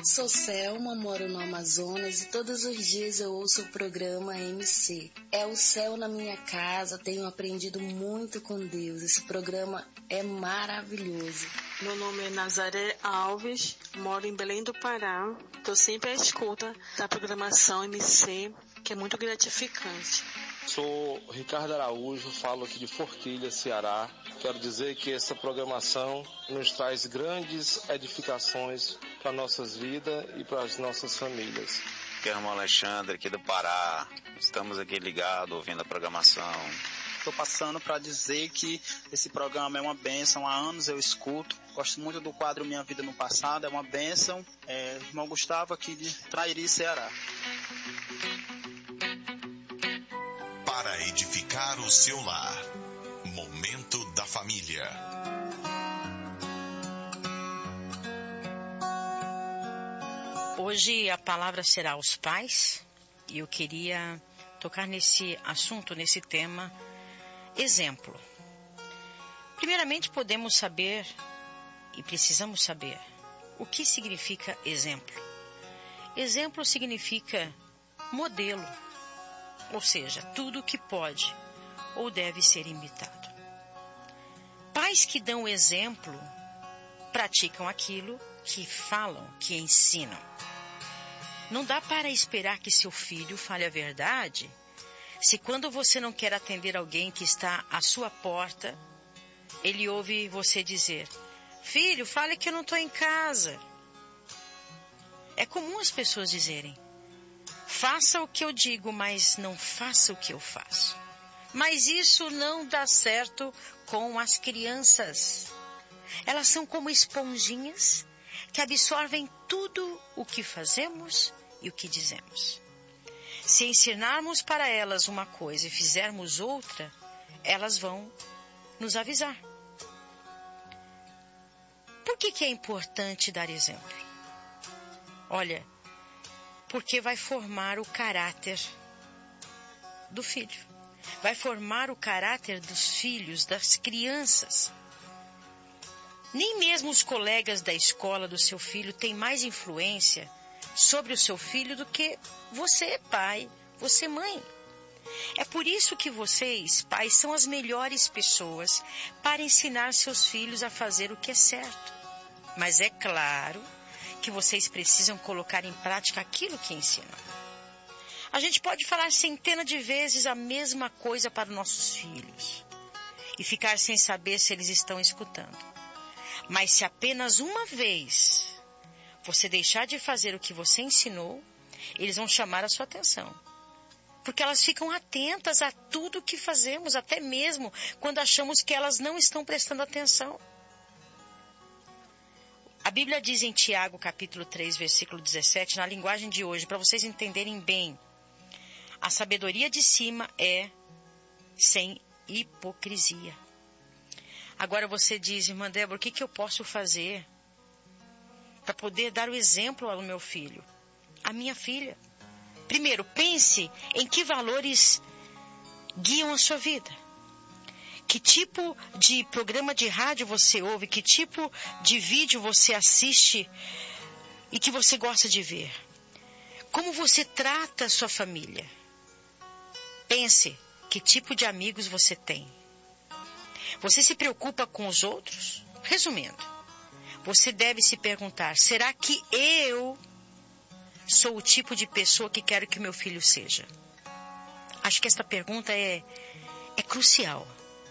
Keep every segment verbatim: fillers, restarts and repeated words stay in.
Sou Selma, moro no Amazonas e todos os dias eu ouço o programa M C. É o céu na minha casa, tenho aprendido muito com Deus. Esse programa é maravilhoso. Meu nome é Nazaré Alves, moro em Belém do Pará. Estou sempre à escuta da programação M C, que é muito gratificante. Sou Ricardo Araújo, falo aqui de Forquilha, Ceará. Quero dizer que essa programação nos traz grandes edificações para nossas vidas e para as nossas famílias. Aqui é o irmão Alexandre, aqui do Pará. Estamos aqui ligados, ouvindo a programação. Estou passando para dizer que esse programa é uma bênção. Há anos eu escuto. Gosto muito do quadro Minha Vida no Passado. É uma bênção. É, irmão Gustavo, aqui de Trairi, Ceará. Para edificar o seu lar. Momento da Família. Hoje a palavra será aos pais. E eu queria tocar nesse assunto, nesse tema, exemplo. Primeiramente podemos saber, e precisamos saber, o que significa exemplo. Exemplo significa modelo. Ou seja, tudo que pode ou deve ser imitado. Pais que dão exemplo praticam aquilo que falam, que ensinam. Não dá para esperar que seu filho fale a verdade se quando você não quer atender alguém que está à sua porta, ele ouve você dizer: filho, fale que eu não estou em casa. É comum as pessoas dizerem: faça o que eu digo, mas não faça o que eu faço. Mas isso não dá certo com as crianças. Elas são como esponjinhas que absorvem tudo o que fazemos e o que dizemos. Se ensinarmos para elas uma coisa e fizermos outra, elas vão nos avisar. Por que que é importante dar exemplo? Olha, porque vai formar o caráter do filho. Vai formar o caráter dos filhos, das crianças. Nem mesmo os colegas da escola do seu filho têm mais influência sobre o seu filho do que você, pai, você, mãe. É por isso que vocês, pais, são as melhores pessoas para ensinar seus filhos a fazer o que é certo. Mas é claro que vocês precisam colocar em prática aquilo que ensinam. A gente pode falar centenas de vezes a mesma coisa para nossos filhos e ficar sem saber se eles estão escutando. Mas se apenas uma vez você deixar de fazer o que você ensinou, eles vão chamar a sua atenção. Porque elas ficam atentas a tudo que fazemos, até mesmo quando achamos que elas não estão prestando atenção. A Bíblia diz em Tiago, capítulo três, versículo dezessete, na linguagem de hoje, para vocês entenderem bem: a sabedoria de cima é sem hipocrisia. Agora você diz: irmã Débora, o que, que eu posso fazer para poder dar o exemplo ao meu filho, à minha filha? Primeiro, pense em que valores guiam a sua vida. Que tipo de programa de rádio você ouve, que tipo de vídeo você assiste e que você gosta de ver. Como você trata a sua família. Pense que tipo de amigos você tem. Você se preocupa com os outros? Resumindo, você deve se perguntar: será que eu sou o tipo de pessoa que quero que meu filho seja? Acho que esta pergunta é, é crucial.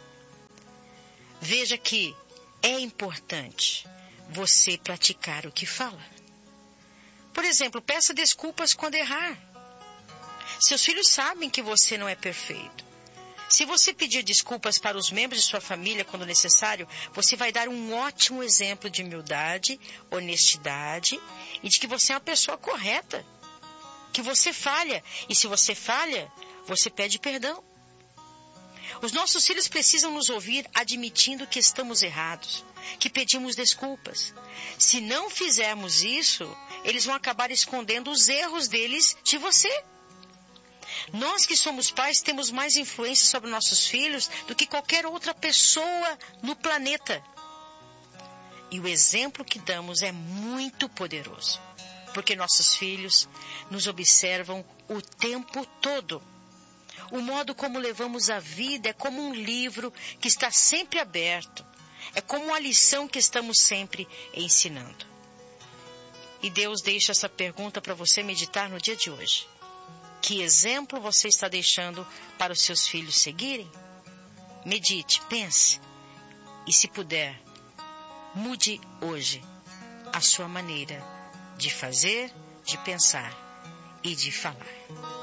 Veja que é importante você praticar o que fala. Por exemplo, peça desculpas quando errar. Seus filhos sabem que você não é perfeito. Se você pedir desculpas para os membros de sua família quando necessário, você vai dar um ótimo exemplo de humildade, honestidade e de que você é uma pessoa correta. Que você falha. E se você falha, você pede perdão. Os nossos filhos precisam nos ouvir admitindo que estamos errados, que pedimos desculpas. Se não fizermos isso, eles vão acabar escondendo os erros deles de você. Nós que somos pais temos mais influência sobre nossos filhos do que qualquer outra pessoa no planeta. E o exemplo que damos é muito poderoso. porque nossos filhos nos observam o tempo todo. O modo como levamos a vida é como um livro que está sempre aberto. É como uma lição que estamos sempre ensinando. E Deus deixa essa pergunta para você meditar no dia de hoje. Que exemplo você está deixando para os seus filhos seguirem? Medite, pense. E se puder, mude hoje a sua maneira de fazer, de pensar e de falar.